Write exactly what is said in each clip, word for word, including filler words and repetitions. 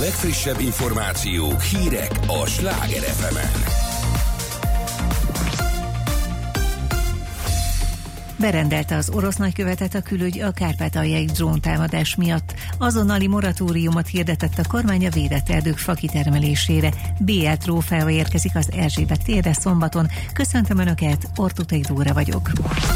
legfrissebb információk, hírek a Sláger ef emen. Berendelte az orosz nagykövetet a külügy a kárpátaljai dróntámadás miatt. Azonnali moratóriumot hirdetett a kormány a védett erdők fakitermelésére. bé el trófeával érkezik az Erzsébet térre szombaton. Köszöntöm Önöket, Ortutai Dóra vagyok.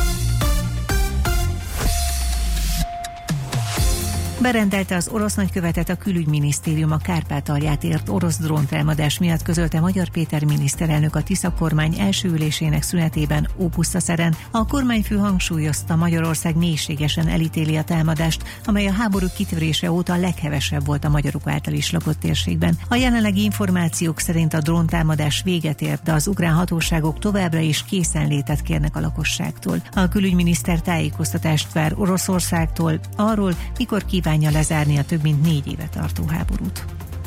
Berendelte az orosz nagykövetet a külügyminisztérium a Kárpátalját ért orosz dróntámadás miatt, közölte Magyar Péter miniszterelnök a Tisza kormány első ülésének szünetében Ópusztaszeren. A kormányfő hangsúlyozta, Magyarország mélységesen elítéli a támadást, amely a háború kitörése óta a leghevesebb volt a magyarok által is lakott térségben. A jelenlegi információk szerint a dróntámadás véget ért, de az ukrán hatóságok továbbra is készenlétet kérnek a lakosságtól. A külügyminiszter tájékoztatást vár Oroszországtól arról, mikor kíván lezárni a több mint négy éve tartó háborút.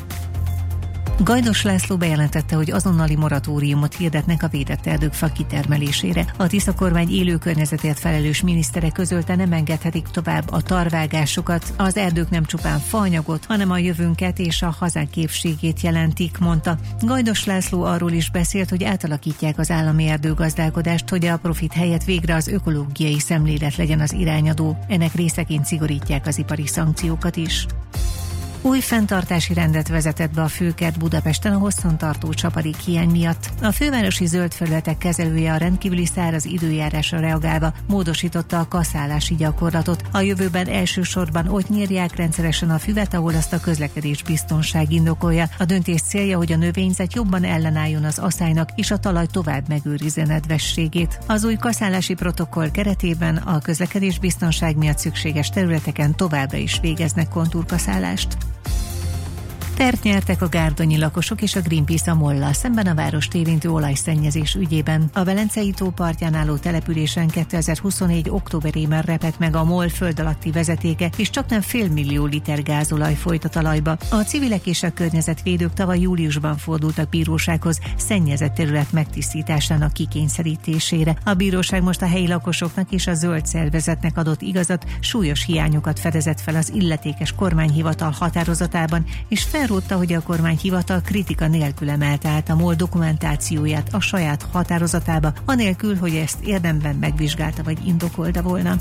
Gajdos László bejelentette, hogy azonnali moratóriumot hirdetnek a védett erdők fa kitermelésére. A Tisza kormány élő környezetért felelős minisztere közölte, nem engedhetik tovább a tarvágásokat. Az erdők nem csupán faanyagot, hanem a jövőnket és a hazánk képségét jelentik, mondta. Gajdos László arról is beszélt, hogy átalakítják az állami erdőgazdálkodást, hogy a profit helyett végre az ökológiai szemlélet legyen az irányadó. Ennek részeként szigorítják az ipari szankciókat is. Új fenntartási rendet vezetett be a főkert Budapesten a hosszantartó csapadék hiány miatt. A fővárosi zöld felületek kezelője a rendkívüli száraz időjárásra reagálva módosította a kaszálási gyakorlatot. A jövőben elsősorban ott nyírják rendszeresen a füvet, ahol azt a közlekedés biztonság indokolja. A döntés célja, hogy a növényzet jobban ellenálljon az aszálynak, és a talaj tovább megőrizze nedvességét. Az új kaszálási protokoll keretében a közlekedés biztonság miatt szükséges területeken továbbra is végeznek kontúrkaszálást. Pert nyertek a gárdonyi lakosok és a Greenpeace a MOL-lal szemben a várost érintő olajszennyezés ügyében. A Velencei tó partján álló településen kétezer-huszonnégy októberében repett meg a MOL föld alatti vezetéke, és csaknem fél millió liter gázolaj folyt a talajba. A civilek és a környezetvédők tavaly júliusban fordultak bírósághoz szennyezett terület megtisztításának kikényszerítésére. A bíróság most a helyi lakosoknak és a zöld szervezetnek adott igazat, súlyos hiányokat fedezett fel az illetékes kormányhivatal határozatában, és fel Elrótta, hogy a kormányhivatal kritika nélkül emelte át a MOL dokumentációját a saját határozatába, anélkül, hogy ezt érdemben megvizsgálta vagy indokolta volna.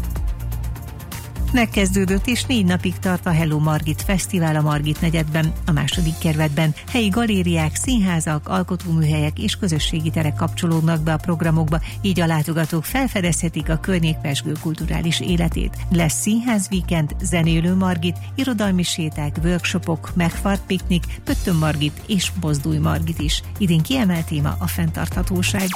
Megkezdődött és négy napig tart a Hello Margit Fesztivál a Margit negyedben, a második kerületben. Helyi galériák, színházak, alkotóműhelyek és közösségi terek kapcsolódnak be a programokba, így a látogatók felfedezhetik a környék pezsgő kulturális életét. Lesz színház víkend, zenélő Margit, irodalmi séták, workshopok, megfart piknik, Pöttön Margit és Mozdulj Margit is. Idén kiemelt téma a fenntarthatóság.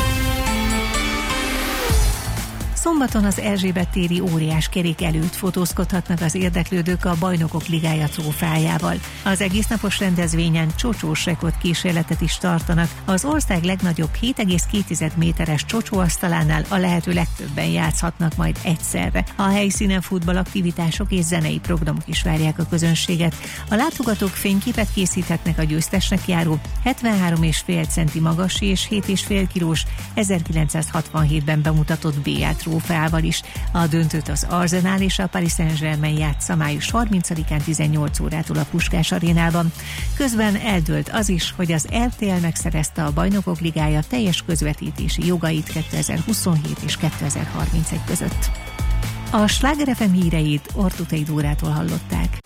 Szombaton az Erzsébet téri óriás kerék előtt fotózkodhatnak az érdeklődők a Bajnokok Ligája trófeájával. Az egésznapos rendezvényen csocsós rekord kísérletet is tartanak. Az ország legnagyobb hét egész két méteres csocsóasztalánál a lehető legtöbben játszhatnak majd egyszerre. A helyszínen futballaktivitások és zenei programok is várják a közönséget. A látogatók fényképet készíthetnek a győztesnek járó hetvenhárom egész öt centi magas és hét egész öt kilós ezerkilencszázhatvanhétben bemutatott bé el trófeával is. A döntőt az Arsenal és a Paris Saint-Germain játsza május harmincadikán tizennyolc órától a Puskás arénában. Közben eldőlt az is, hogy az er té el megszerezte a Bajnokok Ligája teljes közvetítési jogait kétezer-huszonhét és kétezer-harmincegy között. A Sláger ef em híreit Ortutai Dórától hallották.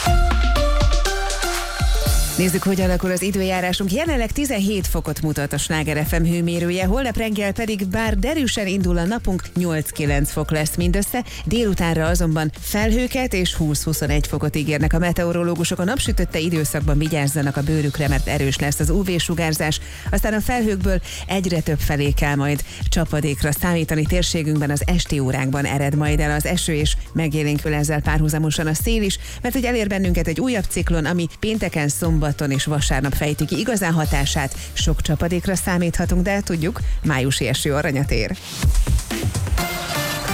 Nézzük, hogy alakul az időjárásunk. Jelenleg tizenhét fokot mutat a Sláger ef em hőmérője, holnap reggel pedig bár derűsen indul a napunk, nyolc-kilenc fok lesz mindössze, délutánra azonban felhőket és húsz-huszonegy fokot ígérnek a meteorológusok. A napsütötte időszakban vigyázzanak a bőrükre, mert erős lesz az ú vé-sugárzás, aztán a felhőkből egyre több felé kell majd csapadékra számítani. Térségünkben az esti órákban ered majd el az eső, és megjelenkül ezzel párhuzamosan a szél is, mert hogy elér bennünket egy újabb ciklon, ami pénteken, szombaton és vasárnap fejti ki igazán hatását. Sok csapadékra számíthatunk, de tudjuk, májusi eső aranyat ér.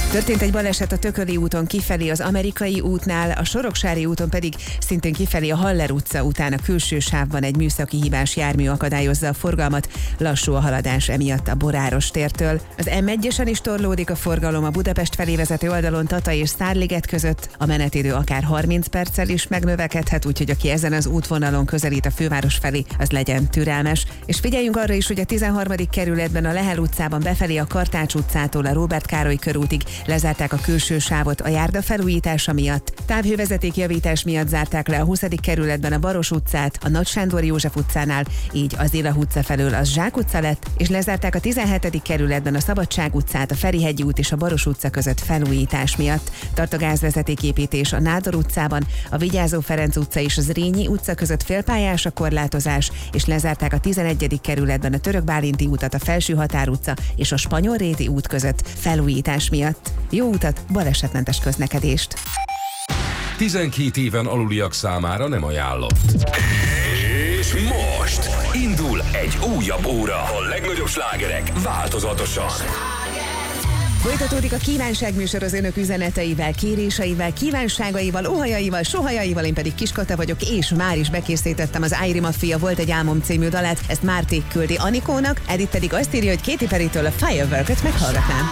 Történt egy baleset a Tököli úton kifelé az Amerikai útnál, a Soroksári úton pedig szintén kifelé a Haller utca után a külső sávban egy műszaki hibás jármű akadályozza a forgalmat, lassú a haladás emiatt a Boráros tértől. Az em egyesen is torlódik a forgalom a Budapest felé vezető oldalon Tata és Szárliget között, a menetidő akár harminc perccel is megnövekedhet, úgyhogy aki ezen az útvonalon közelít a főváros felé, az legyen türelmes. És figyeljünk arra is, hogy a tizenharmadik kerületben a Lehel utcában befelé a Kartács utcától a Róbert Károly körútig lezárták a külső sávot a járda felújítása miatt. Távhővezeték javítás miatt zárták le a huszadik kerületben a Baros utcát, a Nagy Sándor József utcánál, így az Éla utca felől az Zsák utca lett, és lezárták a tizenhetedik kerületben a Szabadság utcát, a Ferihegyi út és a Baros utca között felújítás miatt. Tart a gázvezetéképítés a Nádor utcában, a Vigyázó Ferenc utca és az Rényi utca között félpályás a korlátozás, és lezárták a tizenegyedik kerületben a Török Bálinti utat, a Felső Határ utca és a Spanyolréti út között felújítás miatt. Jó utat, balesetmentes közlekedést! tizenkét éven aluliak számára nem ajánlott. És most indul egy újabb óra. A legnagyobb slágerek változatosan. Folytatódik a kívánságműsor az önök üzeneteivel, kéréseivel, kívánságaival, óhajaival, sohajaival, én pedig Kiskata vagyok, és már is bekészítettem az Áiri Mafia Volt egy álmom című dalát, ezt Márték küldi Anikónak, Edith pedig azt írja, hogy Katy Perrytől a Firework-öt meghallgatnám.